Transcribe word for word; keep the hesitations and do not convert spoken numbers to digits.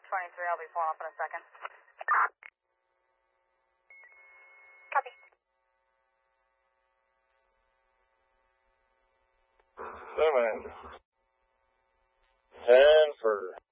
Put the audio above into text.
twenty-three, I'll be pulling up in a second. Copy. Seven. Ten for